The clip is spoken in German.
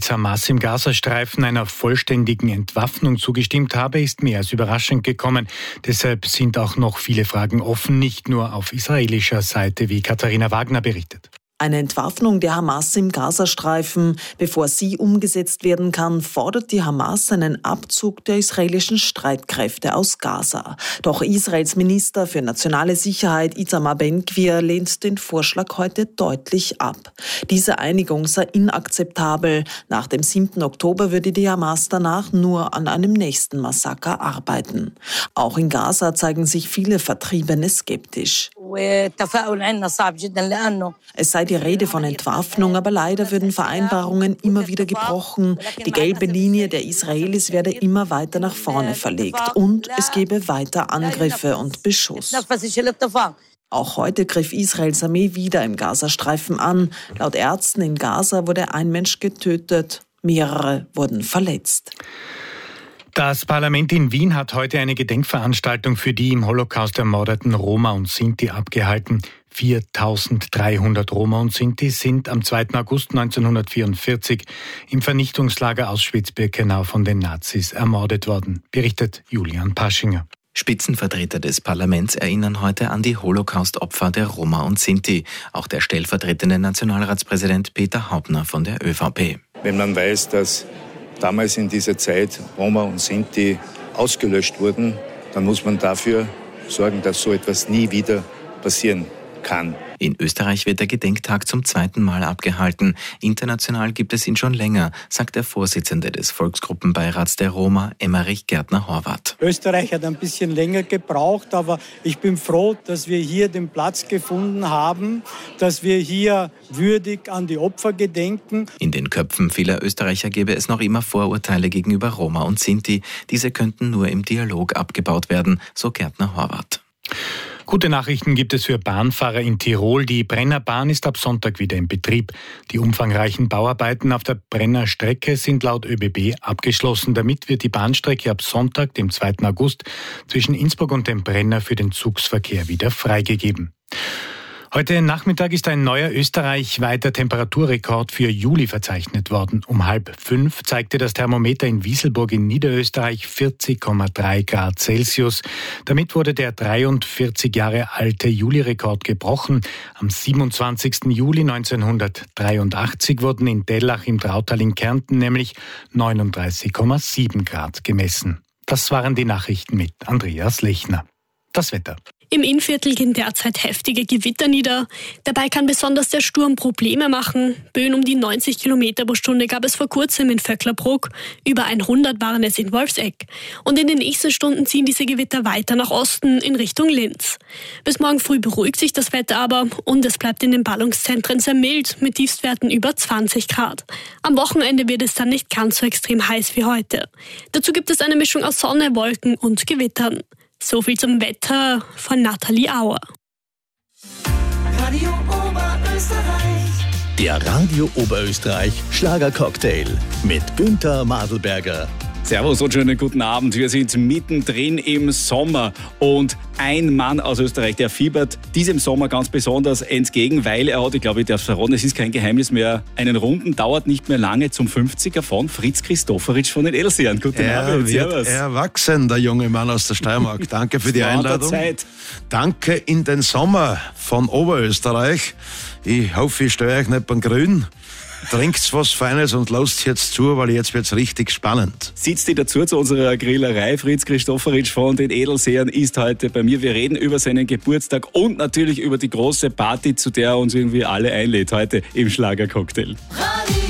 Israels Hamas im Gazastreifen einer vollständigen Entwaffnung zugestimmt habe, ist mehr als überraschend gekommen. Deshalb sind auch noch viele Fragen offen, nicht nur auf israelischer Seite, wie Katharina Wagner berichtet. Eine Entwaffnung der Hamas im Gazastreifen. Bevor sie umgesetzt werden kann, fordert die Hamas einen Abzug der israelischen Streitkräfte aus Gaza. Doch Israels Minister für nationale Sicherheit Itamar Ben-Gvir lehnt den Vorschlag heute deutlich ab. Diese Einigung sei inakzeptabel. Nach dem 7. Oktober würde die Hamas danach nur an einem nächsten Massaker arbeiten. Auch in Gaza zeigen sich viele Vertriebene skeptisch. Es sei die Rede von Entwaffnung, aber leider würden Vereinbarungen immer wieder gebrochen. Die gelbe Linie der Israelis werde immer weiter nach vorne verlegt und es gebe weiter Angriffe und Beschuss. Auch heute griff Israels Armee wieder im Gazastreifen an. Laut Ärzten in Gaza wurde ein Mensch getötet, mehrere wurden verletzt. Das Parlament in Wien hat heute eine Gedenkveranstaltung für die im Holocaust ermordeten Roma und Sinti abgehalten. 4.300 Roma und Sinti sind am 2. August 1944 im Vernichtungslager Auschwitz-Birkenau von den Nazis ermordet worden, berichtet Julian Paschinger. Spitzenvertreter des Parlaments erinnern heute an die Holocaust-Opfer der Roma und Sinti. Auch der stellvertretende Nationalratspräsident Peter Haubner von der ÖVP. Wenn man weiß, dass damals in dieser Zeit Roma und Sinti ausgelöscht wurden, dann muss man dafür sorgen, dass so etwas nie wieder passieren kann. In Österreich wird der Gedenktag zum 2. Mal abgehalten. International gibt es ihn schon länger, sagt der Vorsitzende des Volksgruppenbeirats der Roma, Emmerich Gärtner-Horvath. Österreich hat ein bisschen länger gebraucht, aber ich bin froh, dass wir hier den Platz gefunden haben, dass wir hier würdig an die Opfer gedenken. In den Köpfen vieler Österreicher gäbe es noch immer Vorurteile gegenüber Roma und Sinti. Diese könnten nur im Dialog abgebaut werden, so Gärtner-Horvath. Gute Nachrichten gibt es für Bahnfahrer in Tirol. Die Brennerbahn ist ab Sonntag wieder in Betrieb. Die umfangreichen Bauarbeiten auf der Brennerstrecke sind laut ÖBB abgeschlossen. Damit wird die Bahnstrecke ab Sonntag, dem 2. August, zwischen Innsbruck und dem Brenner für den Zugsverkehr wieder freigegeben. Heute Nachmittag ist ein neuer österreichweiter Temperaturrekord für Juli verzeichnet worden. Um 4:30 zeigte das Thermometer in Wieselburg in Niederösterreich 40,3 Grad Celsius. Damit wurde der 43 Jahre alte Juli-Rekord gebrochen. Am 27. Juli 1983 wurden in Dellach im Drautal in Kärnten nämlich 39,7 Grad gemessen. Das waren die Nachrichten mit Andreas Lechner. Das Wetter. Im Innviertel gehen derzeit heftige Gewitter nieder. Dabei kann besonders der Sturm Probleme machen. Böen um die 90 Kilometer pro Stunde gab es vor kurzem in Vöcklerbruck. Über 100 waren es in Wolfsegg. Und in den nächsten Stunden ziehen diese Gewitter weiter nach Osten in Richtung Linz. Bis morgen früh beruhigt sich das Wetter aber und es bleibt in den Ballungszentren sehr mild mit Tiefstwerten über 20 Grad. Am Wochenende wird es dann nicht ganz so extrem heiß wie heute. Dazu gibt es eine Mischung aus Sonne, Wolken und Gewittern. So viel zum Wetter von Nathalie Auer. Radio Oberösterreich. Der Radio Oberösterreich Schlagercocktail mit Günther Madelberger. Servus und schönen guten Abend. Wir sind mittendrin im Sommer und ein Mann aus Österreich, der fiebert diesem Sommer ganz besonders entgegen, weil er hat, ich glaube, ich darf es verraten, es ist kein Geheimnis mehr, einen Runden dauert nicht mehr lange zum 50er von Fritz Christofferitsch von den Edelseern. Guten Abend. Er wird erwachsen, der junge Mann aus der Steiermark. Danke für die Einladung. Danke in den Sommer von Oberösterreich. Ich hoffe, ich störe euch nicht beim Grün. Trinkt's was Feines und lasst jetzt zu, weil jetzt wird's richtig spannend. Sitzt ihr dazu zu unserer Grillerei. Fritz Christofferitsch von den Edelseern ist heute bei mir. Wir reden über seinen Geburtstag und natürlich über die große Party, zu der er uns irgendwie alle einlädt heute im Schlagercocktail.